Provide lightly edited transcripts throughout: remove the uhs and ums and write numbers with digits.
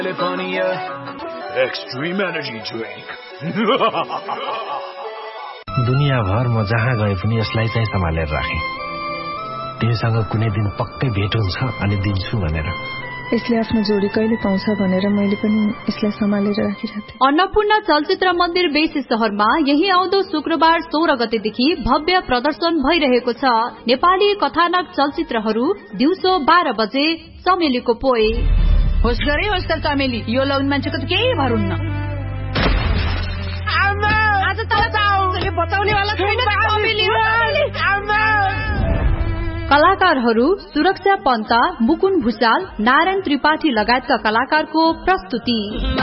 Extreme energy drink. दुनियाँभर म जहाँ गए पनि यसलाई चाहिँ सम्हालेर राखे। तिमीसँग कुनै दिन पक्कै भेट हुन्छ अनि दिन्छु भनेर। यसले आफ्नो जोडी कहिले पाउँछ भनेर मैले पनि यसलाई सम्हालेर राखिरहेथे। अन्नपूर्ण चलचित्र मन्दिर बेसी शहरमा यही आउँदो शुक्रबार 16 गतेदेखि भव्य प्रदर्शन भइरहेको छ। नेपाली कथानक चलचित्रहरू दिउँसो 12 बजे चमेलीको पोए। होस् गरे होस् त चमेली, यो लाउन मान्छेको त केही भर हुन्न। आज बचाउनेवाला छैन चमेली। कलाकारहरू सुरक्षा पन्त, मुकुन भुषाल, नारायण त्रिपाठी लगायतका कलाकारको प्रस्तुति।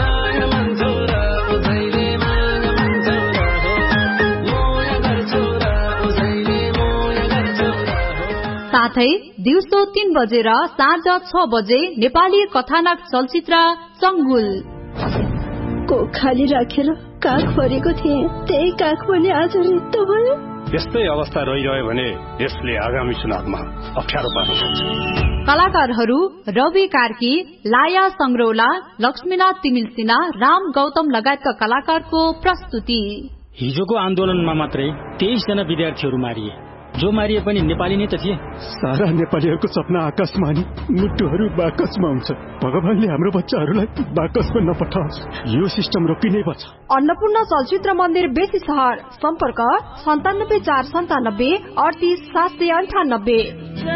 साथै दिउँसो 3 बजे र साँझ 6 बजे नेपाली कथानक चलचित्र चंगुल। कोख खाली राखेर काख भरेको थिए, त्यही काख पनि आज रित्त भयो। यस्तै अवस्था रहिरह्यो भने यसले आगामी चुनावमा अप्ठ्यारो पार्न सक्छ। कलाकारहरू रवि कार्की, लाया संग्रौला, लक्ष्मीनाथ तिमिल सिन्हा, राम गौतम लगायतका कलाकारको प्रस्तुति। हिजोको आन्दोलनमा मात्रै 23 जना विद्यार्थीहरू मारिए। जो मारिए पनि नेपाली नै त थिए। सारा नेपालीहरूको सपना आकाशमा नि मुटुहरू बाकसमा हुन्छ। भगवानले हाम्रो बच्चाहरूलाई बाकसमा नपठाओस्। यो सिस्टम रोकिनै पर्छ। अन्नपूर्ण चलचित्र मन्दिर बेसी शहर। सम्पर्क 97 497 38 798।